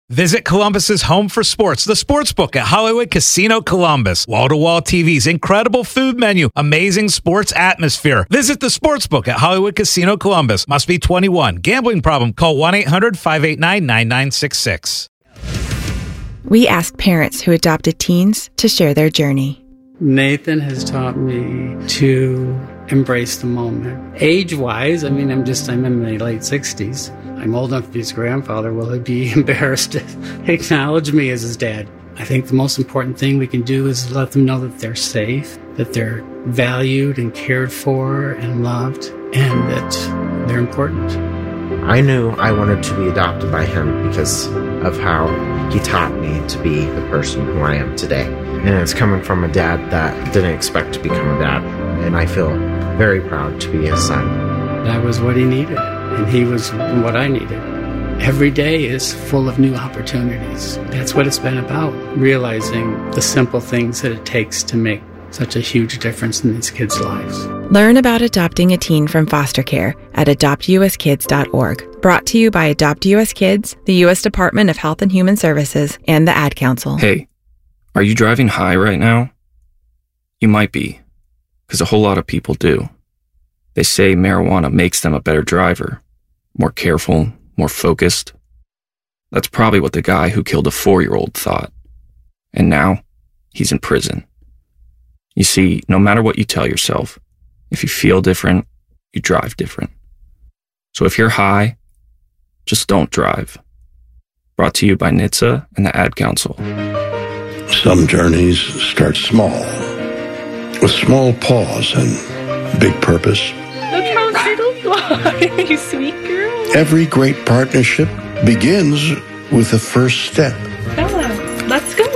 Visit Columbus's home for sports, the Sportsbook at Hollywood Casino Columbus. Wall-to-wall TVs, incredible food menu, amazing sports atmosphere. Visit the Sportsbook at Hollywood Casino Columbus. Must be 21. Gambling problem? Call 1-800-589-9966. We asked parents who adopted teens to share their journey. Nathan has taught me to embrace the moment. Age-wise, I'm in my late 60s. I'm old enough to be his grandfather. Will he be embarrassed to acknowledge me as his dad? I think the most important thing we can do is let them know that they're safe, that they're valued and cared for and loved, and that they're important. I knew I wanted to be adopted by him because of how he taught me to be the person who I am today. And it's coming from a dad that didn't expect to become a dad. And I feel very proud to be his son. That was what he needed, and he was what I needed. Every day is full of new opportunities. That's what it's been about, realizing the simple things that it takes to make such a huge difference in these kids' lives. Learn about adopting a teen from foster care at adoptuskids.org. Brought to you by Adopt US Kids, the U.S. Department of Health and Human Services, and the Ad Council. Hey, are you driving high right now? You might be, because a whole lot of people do. They say marijuana makes them a better driver, more careful, more focused. That's probably what the guy who killed a 4-year-old thought. And now, he's in prison. You see, no matter what you tell yourself, if you feel different, you drive different. So if you're high, just don't drive. Brought to you by NHTSA and the Ad Council. Some journeys start small, with small pause and big purpose. Look how little you are, you sweet girl. Every great partnership begins with the first step. Bella, let's go.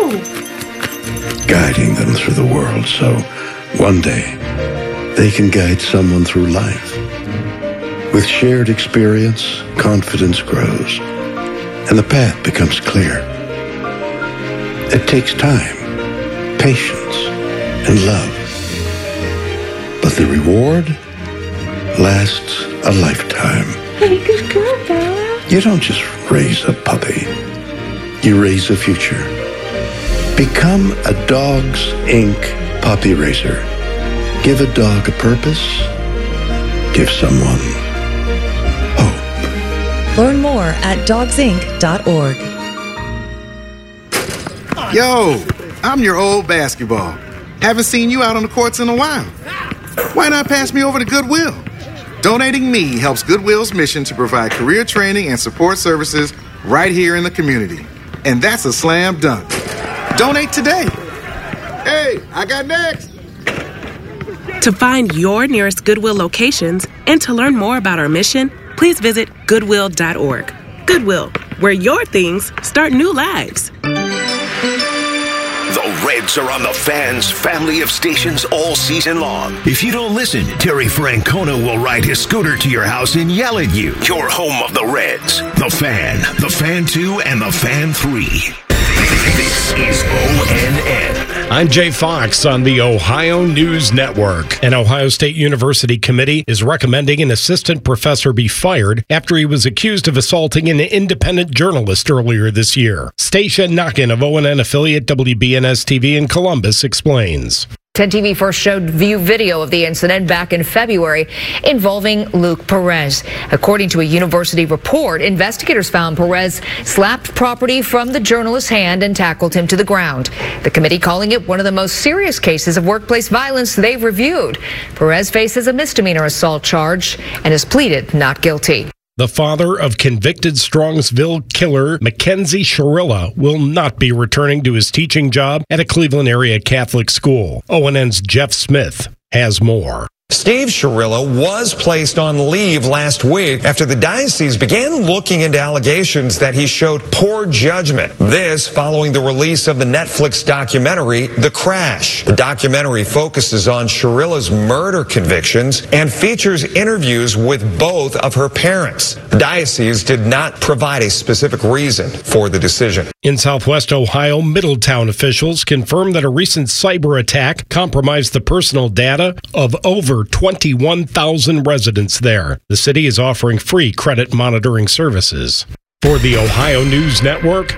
Guiding them through the world so one day they can guide someone through life. With shared experience, confidence grows, and the path becomes clear. It takes time, patience, and love. But the reward lasts a lifetime. Hey, good girl, Bella. You don't just raise a puppy. You raise a future. Become a Dogs Inc. puppy raiser. Give a dog a purpose. Give someone hope. Learn more at dogsinc.org. Yo, I'm your old basketball. Haven't seen you out on the courts in a while. Why not pass me over to Goodwill? Donating me helps Goodwill's mission to provide career training and support services right here in the community. And that's a slam dunk. Donate today. Hey, I got next. To find your nearest Goodwill locations and to learn more about our mission, please visit goodwill.org. Goodwill, where your things start new lives. The Reds are on the Fan's family of stations all season long. If you don't listen, Terry Francona will ride his scooter to your house and yell at you. Your home of the Reds. The Fan, the Fan 2, and the Fan 3. This is ONN. I'm Jay Fox on the Ohio News Network. An Ohio State University committee is recommending an assistant professor be fired after he was accused of assaulting an independent journalist earlier this year. Stacia Knockin of ONN affiliate WBNS-TV in Columbus explains. 10 TV first showed video of the incident back in February involving Luke Perez. According to a university report, investigators found Perez slapped property from the journalist's hand and tackled him to the ground. The committee calling it one of the most serious cases of workplace violence they've reviewed. Perez faces a misdemeanor assault charge and has pleaded not guilty. The father of convicted Strongsville killer Mackenzie Shirilla will not be returning to his teaching job at a Cleveland area Catholic school. ONN's Jeff Smith has more. Steve Shirilla was placed on leave last week after the diocese began looking into allegations that he showed poor judgment. This following the release of the Netflix documentary, The Crash. The documentary focuses on Shirilla's murder convictions and features interviews with both of her parents. The diocese did not provide a specific reason for the decision. In Southwest Ohio, Middletown officials confirmed that a recent cyber attack compromised the personal data of over 21,000 residents there. The city is offering free credit monitoring services. For the Ohio News Network,